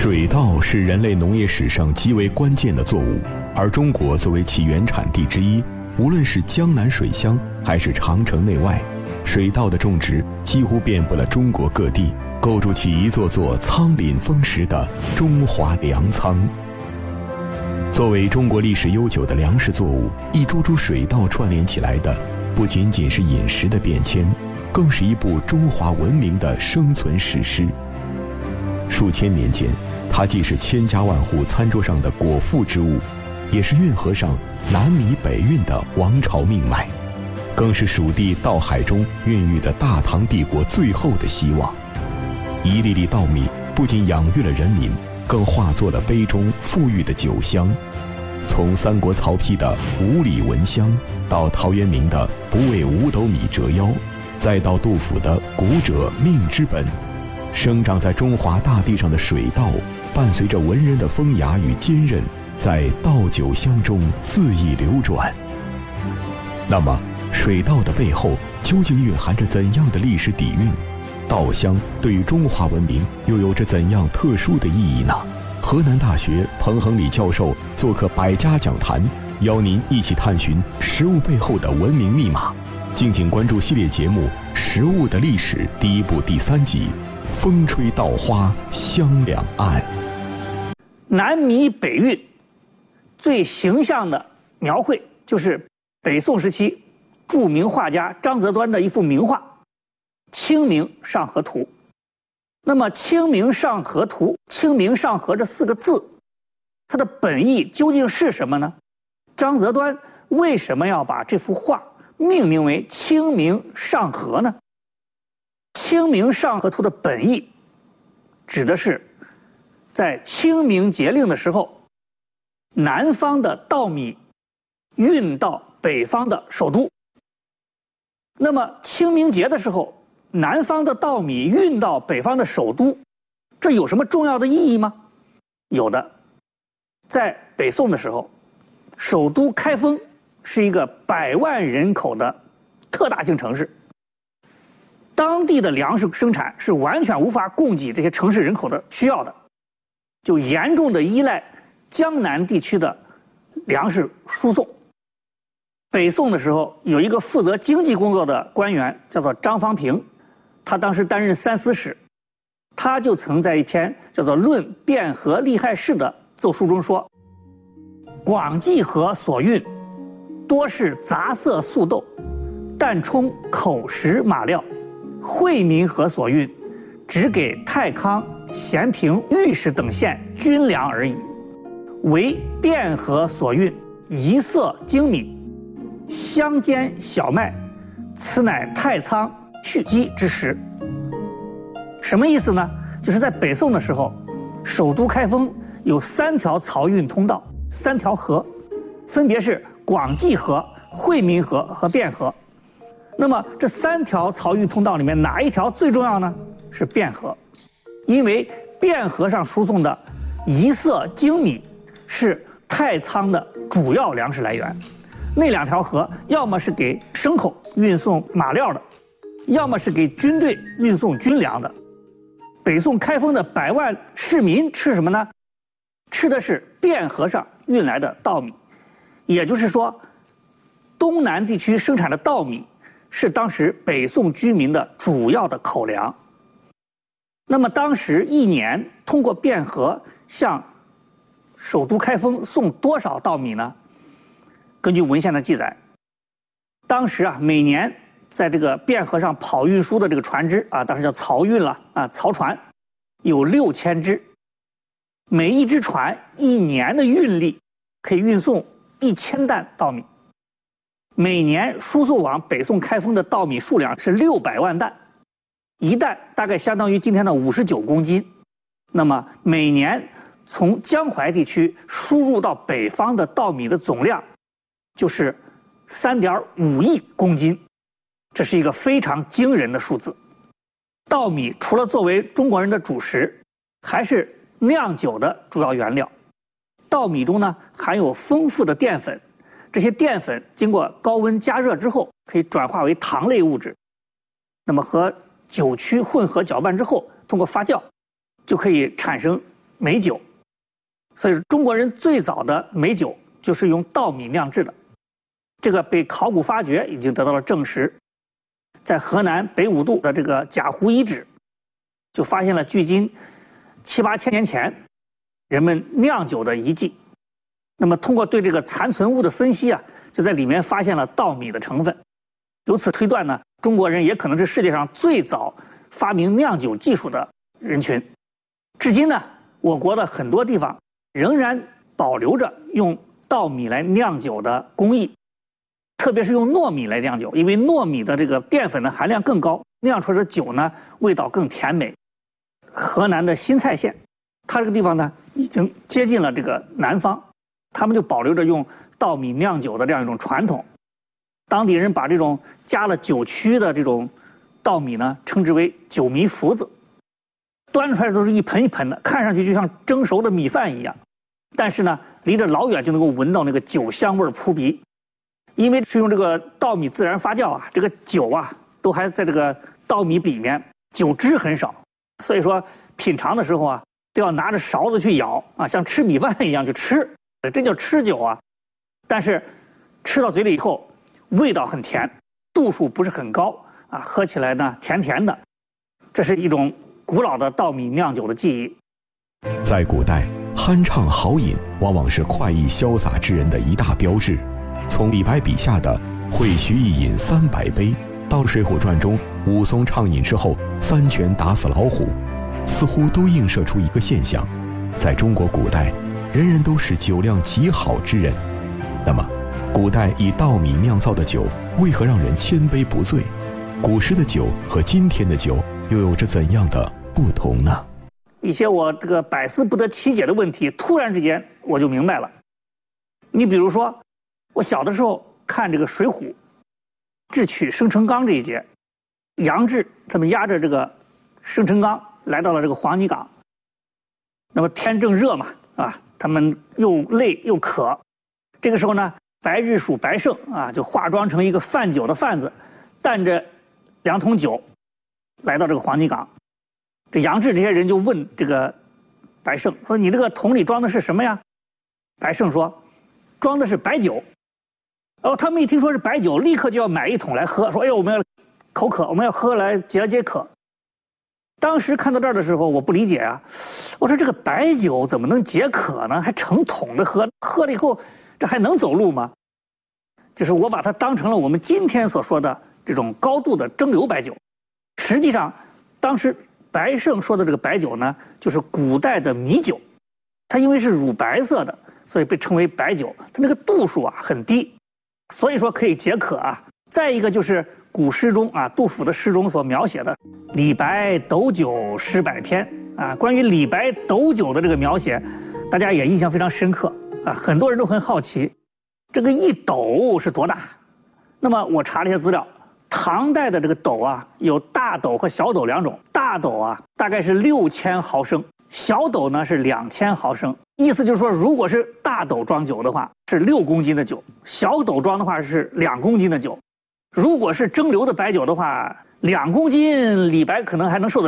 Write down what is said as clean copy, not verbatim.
水稻是人类农业史上极为关键的作物，而中国作为其原产地之一，无论是江南水乡还是长城内外，水稻的种植几乎遍布了中国各地，构筑起一座座苍廪丰实的中华粮仓。作为中国历史悠久的粮食作物，一株株水稻串联起来的，不仅仅是饮食的变迁，更是一部中华文明的生存史诗。数千年间，它既是千家万户餐桌上的果腹之物，也是运河上南米北运的王朝命脉，更是蜀地稻海中孕育的大唐帝国最后的希望。一粒粒稻米不仅养育了人民，更化作了杯中馥郁的酒香。从三国曹丕的五里闻香，到陶渊明的不为五斗米折腰，再到杜甫的谷者命之本，生长在中华大地上的水稻，伴随着文人的风雅与坚韧，在稻酒香中恣意流转。那么，水稻的背后究竟蕴含着怎样的历史底蕴？稻香对于中华文明又有着怎样特殊的意义呢？河南大学彭恒礼教授做客百家讲坛，邀您一起探寻食物背后的文明密码。敬请关注系列节目《食物的历史》第1部第3集《风吹稻花香两岸》。 南米北运最形象的描绘就是北宋时期著名画家张择端的一幅名画《清明上河图》。那么《清明上河图》，清明上河这4个字，它的本意究竟是什么呢？张择端为什么要把这幅画命名为《清明上河》呢？《清明上河图》的本意指的是在清明节令的时候，南方的稻米运到北方的首都。那么清明节的时候，南方的稻米运到北方的首都，这有什么重要的意义吗？有的。在北宋的时候，首都开封是一个100万人口的特大型城市，当地的粮食生产是完全无法供给这些城市人口的需要的，就严重的依赖江南地区的粮食输送。北宋的时候，有一个负责经济工作的官员叫做张方平，他当时担任3司使，他就曾在一篇叫做《论汴河利害事》的奏书中说：广济河所运多是杂色粟豆，但充口食马料；惠民河所运只给太康、咸平、御史等县军粮而已。唯汴河所运一色精米，乡间小麦，此乃太仓蓄积之时。什么意思呢？就是在北宋的时候，首都开封有3条漕运通道，3条河，分别是广济河、惠民河和汴河。那么这3条漕运通道里面，哪一条最重要呢？是汴河，因为汴河上输送的一色精米是太仓的主要粮食来源。那2条河要么是给牲口运送马料的，要么是给军队运送军粮的。北宋开封的100万市民吃什么呢？吃的是汴河上运来的稻米。也就是说，东南地区生产的稻米是当时北宋居民的主要的口粮。那么当时一年通过汴河向首都开封送多少稻米呢？根据文献的记载，当时每年在这个汴河上跑运输的这个船只当时叫漕运了漕船，有6000只，每一只船一年的运力可以运送1000担稻米，每年输送往北宋开封的稻米数量是600万担，一担大概相当于今天的59公斤。那么每年从江淮地区输入到北方的稻米的总量就是3.5亿公斤，这是一个非常惊人的数字。稻米除了作为中国人的主食，还是酿酒的主要原料。稻米中呢含有丰富的淀粉，这些淀粉经过高温加热之后，可以转化为糖类物质，那么和酒曲混合搅拌之后，通过发酵，就可以产生美酒。所以中国人最早的美酒就是用稻米酿制的，这个被考古发掘已经得到了证实。在河南北五渡的这个贾湖遗址，就发现了距今7、8千年前人们酿酒的遗迹。那么通过对这个残存物的分析啊，就在里面发现了稻米的成分。由此推断呢，中国人也可能是世界上最早发明酿酒技术的人群。至今呢，我国的很多地方仍然保留着用稻米来酿酒的工艺，特别是用糯米来酿酒，因为糯米的这个淀粉的含量更高，酿出来的酒呢味道更甜美。河南的新蔡县，它这个地方呢已经接近了这个南方，他们就保留着用稻米酿酒的这样一种传统。当地人把这种加了酒曲的这种稻米呢称之为酒米麸子，端出来都是一盆一盆的，看上去就像蒸熟的米饭一样，但是呢离着老远就能够闻到那个酒香味扑鼻。因为是用这个稻米自然发酵啊，这个酒啊都还在这个稻米里面，酒汁很少，所以说品尝的时候啊都要拿着勺子去舀啊，像吃米饭一样去吃，这叫吃酒啊。但是吃到嘴里以后味道很甜，度数不是很高啊，喝起来呢甜甜的。这是一种古老的稻米酿酒的技艺。 在古代，酣畅豪饮往往是快意潇洒之人的一大标志。从李白笔下的会须一饮300杯，到《水浒传》中武松畅饮之后3拳打死老虎，似乎都映射出一个现象：在中国古代，人人都是酒量极好之人。那么，古代以稻米酿造的酒为何让人千杯不醉？古时的酒和今天的酒又有着怎样的不同呢？ 一些我这个百思不得其解的问题，突然之间我就明白了。你比如说，我小的时候看这个《水浒》，智取生辰纲这一节，杨志他们押着这个生辰纲来到了这个黄泥岗。那么天正热嘛，啊，他们又累又渴。这个时候呢，白日鼠白胜啊，就化妆成一个贩酒的贩子，担着2桶酒，来到这个黄泥岗。这杨志这些人就问这个白胜说：“你这个桶里装的是什么呀？”白胜说：“装的是白酒。”他们一听说是白酒，立刻就要买1桶来喝，说：“哎呦，我们要口渴，我们要喝来解渴。”当时看到这儿的时候，我不理解啊，我说这个白酒怎么能解渴呢？还成桶的喝，喝了以后这还能走路吗？就是我把它当成了我们今天所说的这种高度的蒸馏白酒。实际上，当时白胜说的这个白酒呢，就是古代的米酒，它因为是乳白色的，所以被称为白酒。它那个度数啊很低，所以说可以解渴啊。再一个就是古诗中啊，杜甫的诗中所描写的“李白斗酒诗百篇”啊，关于李白斗酒的这个描写，大家也印象非常深刻啊。很多人都很好奇，这个1斗是多大？那么我查了一下资料，唐代的这个斗啊，有大斗和小斗2种。大斗啊，大概是6000毫升，小斗呢是2000毫升。意思就是说，如果是大斗装酒的话，是6公斤的酒；小斗装的话是2公斤的酒。如果是蒸馏的白酒的话，2公斤，李白可能还能受得了。